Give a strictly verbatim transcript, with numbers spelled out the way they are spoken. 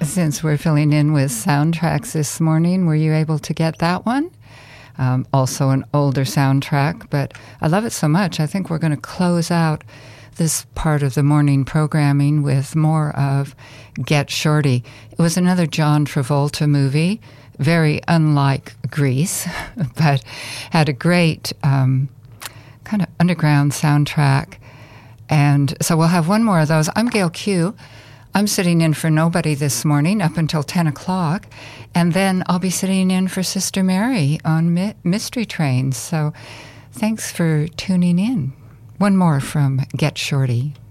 since we're filling in with soundtracks this morning, were you able to get that one? Um, also an older soundtrack, but I love it so much. I think we're going to close out this part of the morning programming with more of Get Shorty. It was another John Travolta movie, very unlike Grease, but had a great um, kind of underground soundtrack. And so we'll have one more of those. I'm Gail Q. I'm sitting in for Nobody this morning up until ten o'clock, and then I'll be sitting in for Sister Mary on Mi- Mystery Train. So thanks for tuning in. One more from Get Shorty.